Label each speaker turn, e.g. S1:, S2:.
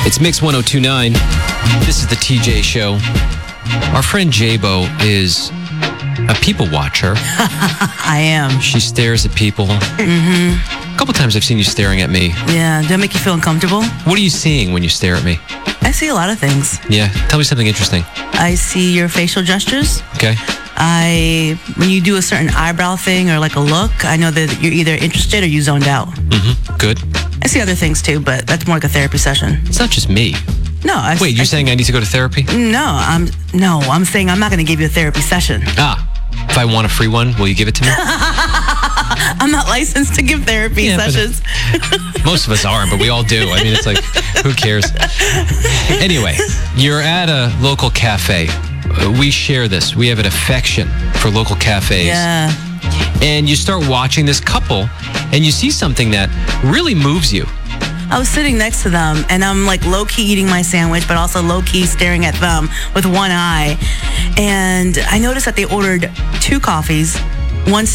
S1: It's Mix 1029. This is the TJ Show. Our friend Jabo is a people watcher.
S2: I am.
S1: She stares at people.
S2: Mm-hmm.
S1: A couple times I've seen you staring at me.
S2: Yeah, do I make you feel uncomfortable?
S1: What are you seeing when you stare at me?
S2: I see a lot of things.
S1: Yeah, tell me something interesting.
S2: I see your facial gestures.
S1: Okay.
S2: When you do a certain eyebrow thing or like a look, I know that you're either interested or you zoned out.
S1: Mm-hmm. Good.
S2: I see other things too, but that's more like a therapy session.
S1: It's not just me.
S2: No.
S1: Wait, you're saying I need to go to therapy?
S2: No, I'm saying I'm not going to give you a therapy session.
S1: If I want a free one, will you give it to me?
S2: I'm not licensed to give therapy sessions.
S1: Most of us aren't, but we all do. I mean, it's like, who cares? Anyway, you're at a local cafe. We share this. We have an affection for local cafes.
S2: Yeah.
S1: And you start watching this couple, and you see something that really moves you.
S2: I was sitting next to them, and I'm like low-key eating my sandwich, but also low-key staring at them with one eye. And I noticed that they ordered 2 coffees, one